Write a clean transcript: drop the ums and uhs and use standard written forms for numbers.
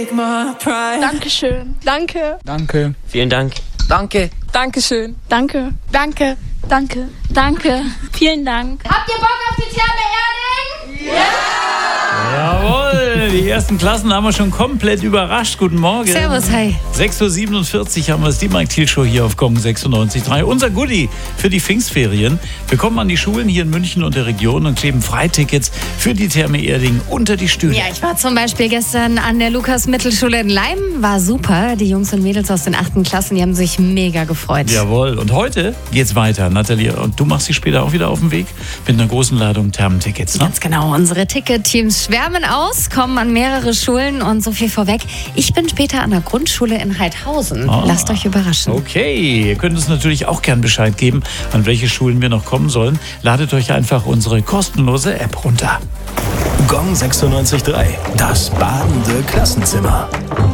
Dankeschön. Danke. Danke. Vielen Dank. Danke. Dankeschön. Danke. Danke. Danke. Danke. Vielen Dank. Habt ihr Bock auf die Therme Erding? Ja! Jawohl, die ersten Klassen haben wir schon komplett überrascht. Guten Morgen. Servus, hi. 6.47 Uhr haben wir es, die Mike Thiel Show hier auf Gong 96.3. Unser Goodie für die Pfingstferien. Wir kommen an die Schulen hier in München und der Region und kleben Freitickets für die Therme Erding unter die Stühle. Ja, ich war zum Beispiel gestern an der Lukas-Mittelschule in Leim. War super. Die Jungs und Mädels aus den 8. Klassen, die haben sich mega gefreut. Jawohl. Und heute geht's weiter, Nathalie. Und du machst dich später auch wieder auf den Weg mit einer großen Ladung Thermentickets, ne? Ganz genau. Unsere Ticketteams schwärmen aus, kommen an mehrere Schulen und so viel vorweg. Ich bin später an der Grundschule in Heidhausen. Lasst euch überraschen. Okay, ihr könnt uns natürlich auch gern Bescheid geben, an welche Schulen wir noch kommen sollen. Ladet euch einfach unsere kostenlose App runter. Gong 96.3, das badende Klassenzimmer.